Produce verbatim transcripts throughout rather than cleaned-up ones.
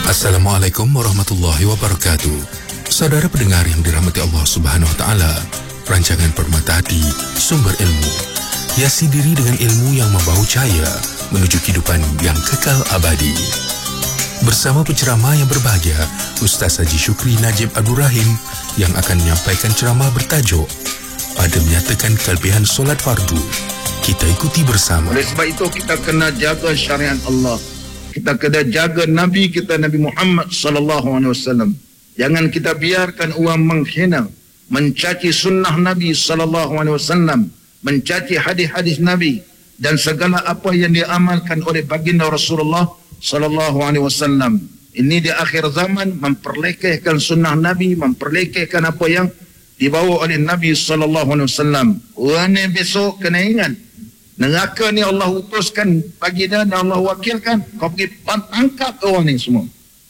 Assalamualaikum warahmatullahi wabarakatuh. Saudara pendengar yang dirahmati Allah Subhanahu wa taala, rancangan Permata Hati, sumber ilmu, hiasi diri dengan ilmu yang membau cahaya menuju kehidupan yang kekal abadi. Bersama penceramah yang berbahagia, Ustaz Haji Syukri Najib Abdul Rahim yang akan menyampaikan ceramah bertajuk Pada Menyatakan Kelebihan Solat Fardu. Kita ikuti bersama. Oleh sebab itu kita kena jaga syariat Allah. Kita kena jaga Nabi kita, Nabi Muhammad sallallahu alaihi wasallam. Jangan kita biarkan orang menghina, mencaci sunnah Nabi sallallahu alaihi wasallam, mencaci hadis-hadis Nabi dan segala apa yang diamalkan oleh baginda Rasulullah sallallahu alaihi wasallam. Ini di akhir zaman memperlekehkan sunnah Nabi, memperlekehkan apa yang dibawa oleh Nabi sallallahu alaihi wasallam. Orang ni besok kena ingat, neraka ni Allah utuskan bagi dia dan Allah wakilkan. Kau pergi tangkap orang ni semua.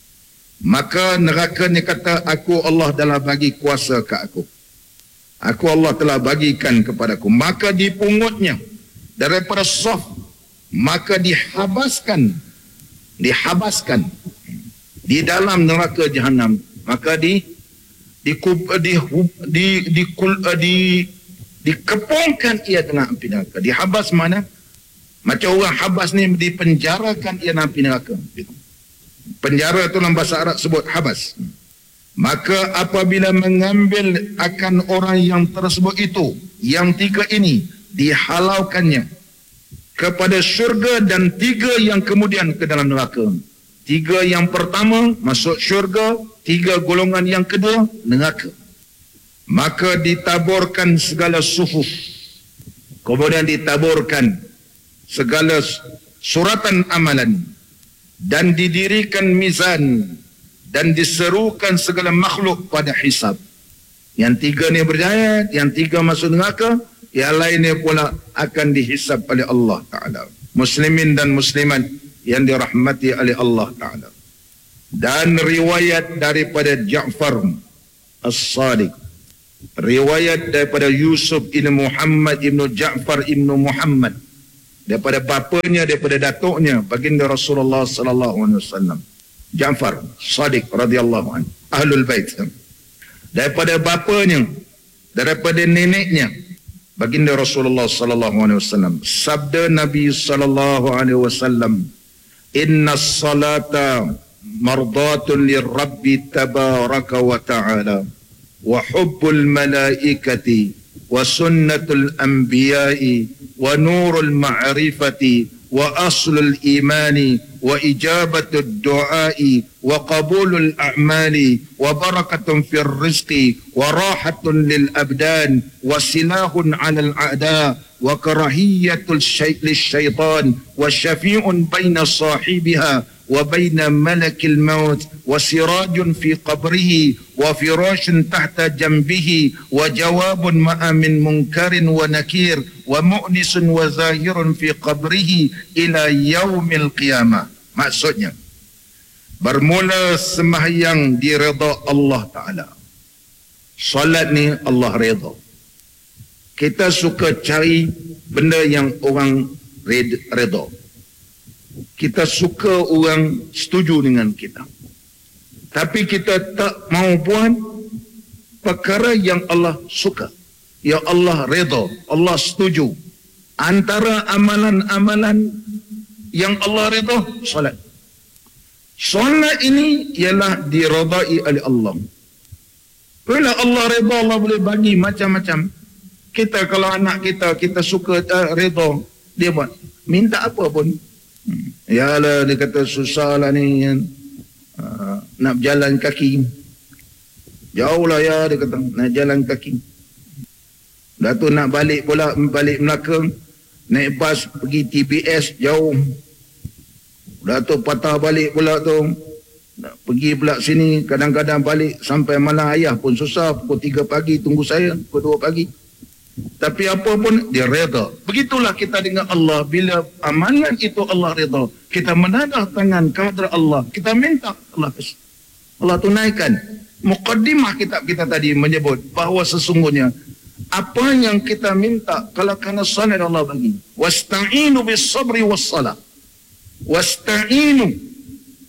Maka neraka ni kata, aku Allah telah bagi kuasa ke aku. Aku Allah telah bagikan kepadaku. Maka dipungutnya daripada saf. Maka dihabaskan. Dihabaskan. Di dalam neraka Jahannam. Maka di di di di di, di, di dikepungkan ia dalam api neraka. Dihabas mana? Macam orang habas ni dipenjarakan ia dalam api neraka. Penjara itu dalam bahasa Arab sebut habas. Maka apabila mengambil akan orang yang tersebut itu, yang tiga ini dihalaukannya kepada syurga dan tiga yang kemudian ke dalam neraka. Tiga yang pertama masuk syurga, tiga golongan yang kedua neraka. Maka ditaburkan segala sufuf, kemudian ditaburkan segala suratan amalan, dan didirikan mizan, dan diserukan segala makhluk pada hisab. Yang tiga ni berjaya, yang tiga masuk neraka, yang lainnya pula akan dihisab oleh Allah Ta'ala. Muslimin dan muslimat yang dirahmati oleh Allah Ta'ala. Dan riwayat daripada Ja'far As-Sadiq, riwayat daripada Yusuf ibn Muhammad ibn Ja'far ibn Muhammad, daripada bapanya, daripada datuknya baginda Rasulullah sallallahu alaihi wasallam, Ja'far Sadiq radhiyallahu anhu, ahlul bait. Daripada bapanya, daripada neneknya baginda Rasulullah sallallahu alaihi wasallam, sabda Nabi sallallahu alaihi wasallam, inna salata mardatun lirabbi tabaraka wa ta'ala wa hubbul malaikati wa sunnatul anbiya'i wa nurul ma'rifati wa aslul imani wa ijabatud du'ai wa qabulul a'mali wa barakatun fir rizqi wa rahatun lil abdan wa silahun 'alal a'da wa karahiyatul syaitan wa syafi'un baina sahibiha wa baina malakil maut wa sirajun fi qabrihi wa firashin tahta jambihi wa jawabun ma'a min munkarin wa nakir wa mu'nisun wa zahirun fi qabrihi ila yaumil qiyamah. Maksudnya, bermula sembahyang di redha Allah Ta'ala. Salat ni Allah redha. Kita suka cari benda yang orang redha. Kita suka orang setuju dengan kita. Tapi kita tak mau buat perkara yang Allah suka, yang Allah redha, Allah setuju. Antara amalan-amalan yang Allah redha, solat. Solat ini ialah diredai oleh Allah. Bila Allah redha, Allah boleh bagi macam-macam. Kita kalau anak kita, kita suka uh, redha, dia buat. Minta apa pun. Hmm. Yalah, dia kata susah lah ni. Uh, nak berjalan kaki. Jauh lah ya, dia kata. Nak jalan kaki. Dah tu nak balik pula, balik Melaka. Naik bas pergi T B S jauh. Dah tu patah balik pula tu. Nak pergi pula sini. Kadang-kadang balik sampai malam ayah pun susah. Pukul tiga pagi tunggu saya. Pukul dua pagi. Tapi apa pun dia redha. Begitulah kita dengan Allah. Bila amalan itu Allah redha, kita menadah tangan kepada Allah, kita minta Allah Allah tunaikan. Muqaddimah kitab kita tadi menyebut bahawa sesungguhnya apa yang kita minta kalau kerana salat Allah bagi. Wasta'inu bis sabri was salah. Wasta'inu,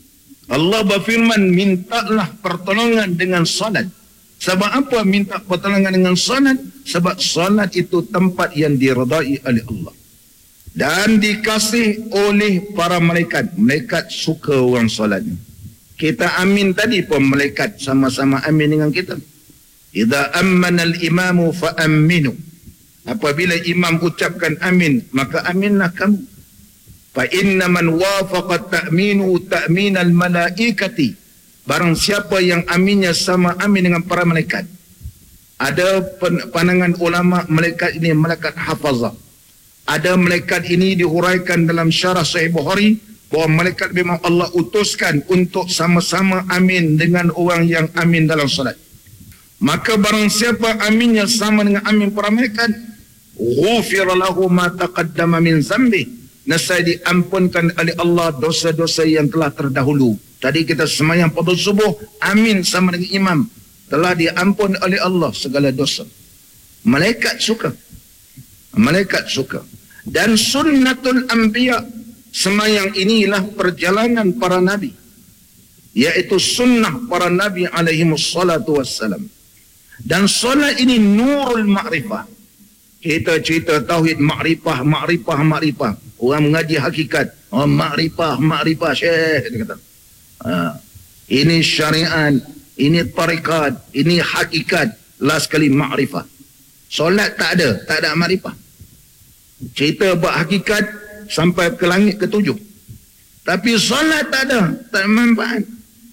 Allah berfirman, mintalah pertolongan dengan salat. Sebab apa minta pertolongan dengan salat? Sebab salat itu tempat yang diredai oleh Allah dan dikasih oleh para malaikat. Malaikat suka orang salat. Kita amin tadi pun malaikat sama-sama amin dengan kita. Idza ammana al-imamu fa aminu. Apabila imam ucapkan amin, maka aminlah kamu. Fa inna man wafaqa ta'minu ta'minal malaikati. Barang siapa yang aminnya sama amin dengan para malaikat. Ada pandangan ulama malaikat ini malaikat hafazah. Ada malaikat ini dihuraikan dalam syarah Sahih Bukhari bahawa malaikat memang Allah utuskan untuk sama-sama amin dengan orang yang amin dalam salat. Maka barang siapa aminnya sama dengan amin para malaikat, ghufira lahu ma taqaddama min zambi. Nasai diampunkan oleh Allah dosa-dosa yang telah terdahulu. Tadi kita semayang pada subuh, amin sama dengan imam. Telah diampun oleh Allah segala dosa. Malaikat suka. Malaikat suka. Dan sunnatul anbiya, semayang inilah perjalanan para nabi. Iaitu sunnah para nabi alaihimus salatu wassalam. Dan solat ini nurul ma'rifah. Kita cerita tauhid ma'rifah, ma'rifah, ma'rifah. Orang mengaji hakikat. Oh, ma'rifah, ma'rifah, syekh. Dia kata. Ha. Ini syariat, ini tarikat, ini hakikat. Last kali ma'rifah. Solat tak ada, tak ada ma'rifah. Cerita buat hakikat sampai ke langit ketujuh. Tapi solat tak ada, tak ada manfaat.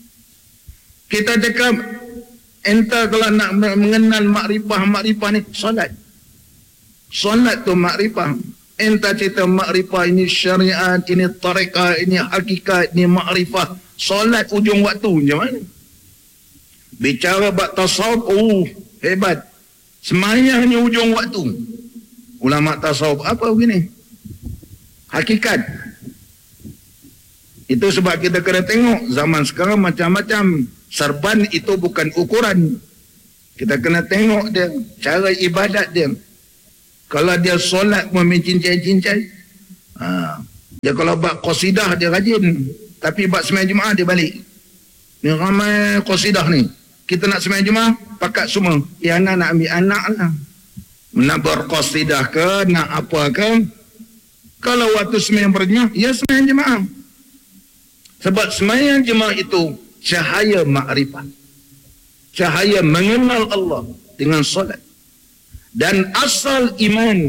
Kita cakap, entah kalau nak mengenal ma'rifah, ma'rifah ni, solat. Solat tu ma'rifah. Entah cerita ma'rifah ini syariat, ini tarikat, ini hakikat, ini ma'rifah. Solat ujung waktu macam mana? Bicara bab tasawuf, oh hebat. Semayangnya ujung waktu. Ulama tasawuf apa begini? Hakikat. Itu sebab kita kena tengok zaman sekarang macam-macam. Serban itu bukan ukuran. Kita kena tengok dia, cara ibadat dia. Kalau dia solat pun main cincai-cincai. Ha. Dia kalau buat qasidah dia rajin. Tapi buat sembahyang Jumaat dia balik. Ni ramai qasidah ni. Kita nak sembahyang Jumaat, pakat semua. Ya anak nak ambil anak lah. Nak berqasidah ke, nak apa ke. Kalau waktu sembahyang berjemaah, ya sembahyang Jumaat. Sebab sembahyang Jumaat itu cahaya ma'rifah. Cahaya mengenal Allah dengan solat. Dan asal iman